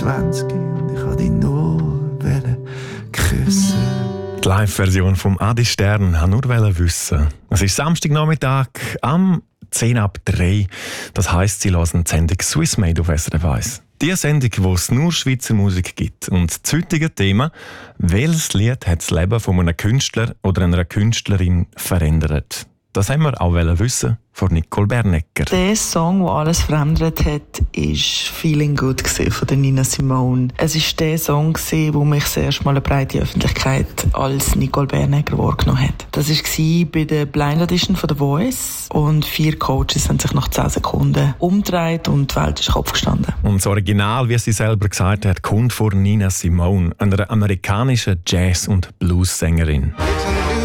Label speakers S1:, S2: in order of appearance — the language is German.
S1: 20 und ich wollte dich nur küssen.
S2: Die Live-Version vom Adi Stern wollte nur wissen. Es ist Samstagnachmittag am 10 ab 3. Das heisst, sie hören die Sendung Swiss Made auf SRF 1. Die Sendung, wo es nur Schweizer Musik gibt. Und das heutige Thema: welches Lied hat das Leben von einem Künstler oder einer Künstlerin verändert? Das haben wir auch wissen von Nicole Bernecker.
S3: Der Song, der alles verändert hat, war «Feeling Good» von der Nina Simone. Es war der Song, der mich das erste Mal eine breite Öffentlichkeit als Nicole Bernecker wahrgenommen hat. Das war bei der Blind Audition von The Voice und 4 Coaches haben sich nach 10 Sekunden umgedreht und die Welt ist Kopf gestanden.
S2: Und das Original, wie sie selber gesagt hat, kommt von Nina Simone, einer amerikanischen Jazz- und Blues-Sängerin.